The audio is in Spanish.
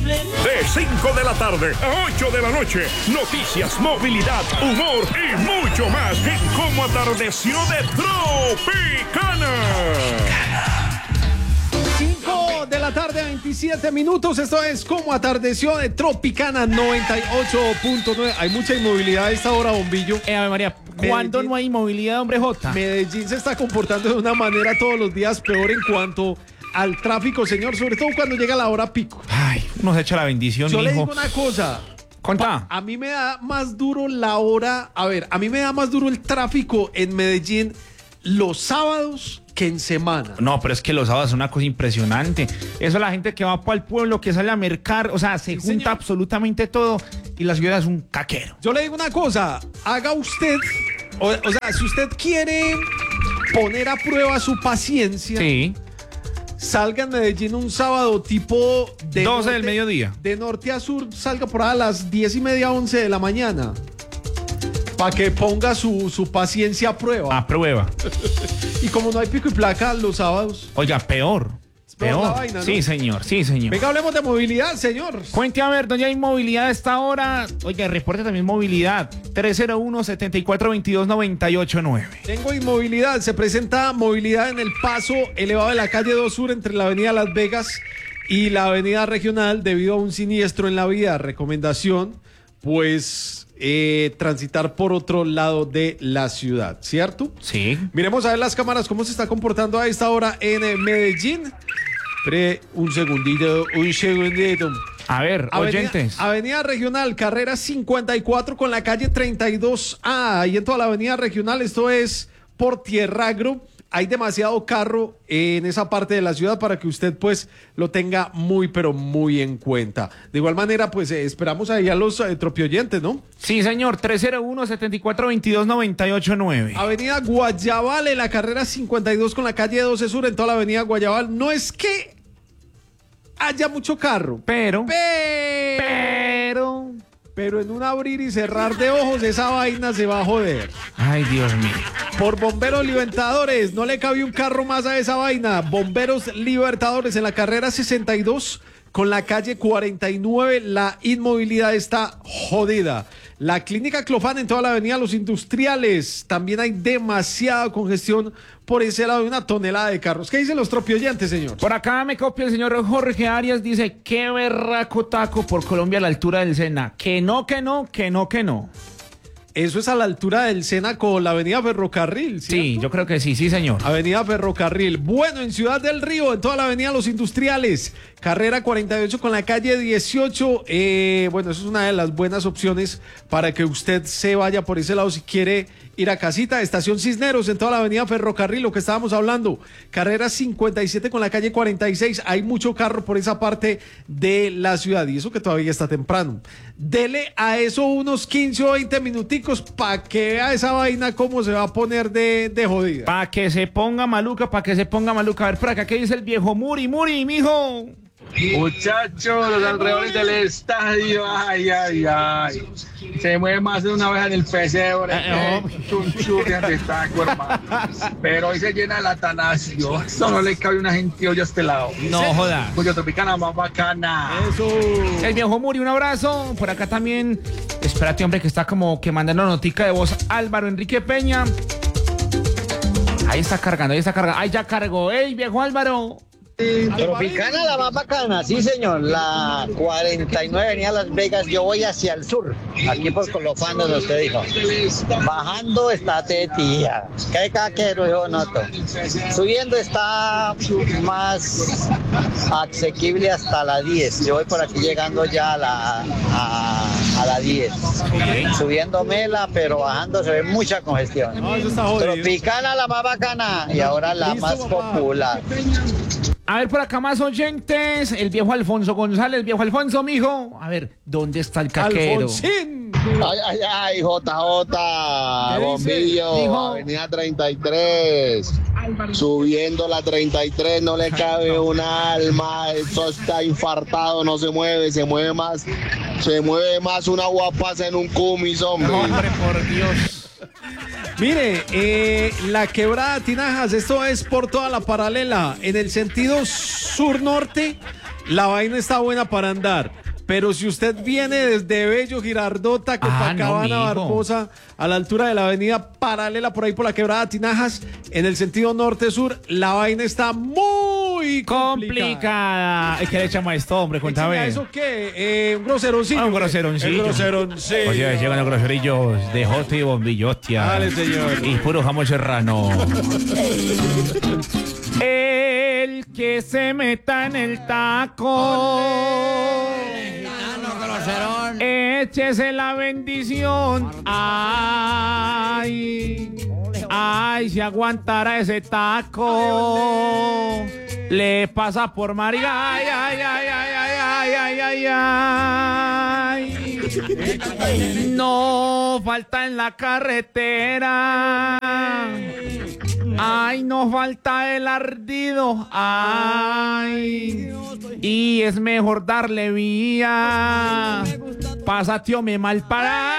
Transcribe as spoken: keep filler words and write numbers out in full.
De cinco de la tarde a ocho de la noche, noticias, movilidad, humor y mucho más en Cómo Atardeció de Tropicana. cinco de la tarde, veintisiete minutos. Esto es Cómo Atardeció de Tropicana noventa y ocho punto nueve. Hay mucha inmovilidad a esta hora, Bombillo. Eh, Ave María, ¿cuándo Medellín- no hay inmovilidad, hombre J? Medellín se está comportando de una manera todos los días peor en cuanto al tráfico, señor, sobre todo cuando llega la hora pico. Ay, nos echa la bendición, Yo le mijo. digo una cosa. Contá. A mí me da más duro la hora, a ver, a mí me da más duro el tráfico en Medellín los sábados que en semana. No, pero es que los sábados es una cosa impresionante. Eso la gente que va para el pueblo, que sale a mercar, o sea, se Sí, junta señor. absolutamente todo y la ciudad es un caquero. Yo le digo una cosa, haga usted, o, o sea, si usted quiere poner a prueba su paciencia, Sí. salga en Medellín un sábado tipo de doce del mediodía. De norte a sur, salga por ahí a las diez y media, once de la mañana. Para que ponga su, su paciencia a prueba. A prueba. Y como no hay pico y placa los sábados. Oiga, peor. peor Peor. la vaina, ¿no? Sí, señor, sí, señor. Venga, hablemos de movilidad, señor. Cuente a ver, ¿dónde hay movilidad a esta hora? Oiga, reporte también movilidad. tres cero uno, siete cuatro dos dos, nueve ocho nueve. Tengo inmovilidad. Se presenta movilidad en el paso elevado de la calle dos Sur entre la avenida Las Vegas y la avenida Regional debido a un siniestro en la vía. Recomendación, pues, eh, transitar por otro lado de la ciudad, ¿cierto? Sí. Miremos a ver las cámaras, cómo se está comportando a esta hora en eh, Medellín. Pre, un segundito, un segundito. A ver, Avenida, oyentes. Avenida Regional, carrera cincuenta y cuatro con la calle treinta y dos A. Ahí en toda la Avenida Regional, esto es por Tierra Agro. Hay demasiado carro en esa parte de la ciudad para que usted pues lo tenga muy pero muy en cuenta. De igual manera pues eh, esperamos ahí a los eh, tropioyentes, ¿no? Sí, señor, tres cero uno, siete cuatro dos dos, nueve ocho nueve. Avenida Guayabal en la carrera cincuenta y dos con la calle doce Sur en toda la Avenida Guayabal. No es que haya mucho carro, Pero, pero... pero... Pero en un abrir y cerrar de ojos, esa vaina se va a joder. Ay, Dios mío. Por Bomberos Libertadores, no le cabe un carro más a esa vaina. Bomberos Libertadores en la carrera sesenta y dos con la calle cuarenta y nueve, la inmovilidad está jodida. La clínica Clofán en toda la avenida Los Industriales, también hay demasiada congestión por ese lado de una tonelada de carros. ¿Qué dicen los tropioyentes, señor? Por acá me copia el señor Jorge Arias, dice, qué berraco taco por Colombia a la altura del Sena. Que no, que no, que no, que no. Eso es a la altura del Sena con la avenida Ferrocarril, ¿cierto? Sí, yo creo que sí, sí, señor. Avenida Ferrocarril. Bueno, en Ciudad del Río, en toda la avenida Los Industriales, carrera cuarenta y ocho con la calle dieciocho. Eh, bueno, eso es una de las buenas opciones para que usted se vaya por ese lado si quiere ir a casita. Estación Cisneros, en toda la avenida Ferrocarril, lo que estábamos hablando. Carrera cincuenta y siete con la calle cuarenta y seis. Hay mucho carro por esa parte de la ciudad y eso que todavía está temprano. Dele a eso unos quince o veinte minuticos para que vea esa vaina cómo se va a poner de, de jodida. Para que se ponga maluca, para que se ponga maluca. A ver, por acá, ¿qué dice el viejo Muri? Muri, mijo. Muchachos, los alrededores del estadio, ay, ay, ay. Se mueve más de una vez en el pesebre. Eh, Eh, chunchurrias de taco, hermano. Pero hoy se llena el Atanasio. Esto no le cabe una gentío a este lado. No joda. Cuyo Tropicana más bacana. Eso. El viejo Muri, un abrazo. Por acá también, espérate, hombre, que está como que mandando notica de voz Álvaro Enrique Peña. Ahí está cargando, ahí está cargando. Ahí ya cargó. ¡Ey, viejo Álvaro! Tropicana la más bacana, sí señor, la cuarenta y nueve Avenida Las Vegas, yo voy hacia el sur, aquí por Colofán, donde usted dijo. Bajando está Tetía, qué caquero yo noto. Subiendo está más asequible hasta la diez, yo voy por aquí llegando ya a la, a, a la diez. Subiendo Mela, pero bajando se ve mucha congestión. No, eso está jodido. Tropicana la más bacana y ahora la Listo, más papá. popular. A ver, por acá más oyentes. El viejo Alfonso González, viejo Alfonso, mijo. A ver, ¿dónde está el caquero? Alfonsín. Ay, ay, ay, J J, ¿Qué dice? Bombillo, Dijo. Avenida treinta y tres, subiendo la treinta y tres, no le cabe un alma, eso está infartado, no se mueve, se mueve más, se mueve más una guapaza en un cumis, hombre. No, hombre, por Dios. Mire, eh, la quebrada Tinajas, esto es por toda la paralela. En el sentido sur-norte, la vaina está buena para andar. Pero si usted viene desde Bello Girardota, Copacabana, no, Barbosa, a la altura de la avenida paralela por ahí por la quebrada Tinajas, en el sentido norte-sur, la vaina está muy complicada. Complicada. Es que le echamos a esto, hombre, Échame cuéntame. a ¿Eso qué? Eh, un groseroncillo. Ah, un groseroncillo. El groseroncillo. Oye, llegan los groserillos de Jote y Bombillotia. Dale, señor. Y puro jamón serrano. El que se meta en el taco. Échese la bendición. Ay, ay, si aguantara ese taco. Le pasa por María. Ay, ay, ay, ay, ay, ay, ay, ay, ay. No falta en la carretera. Ay, no falta el ardido. Ay, y es mejor darle vía. Pasa, tío, me mal para.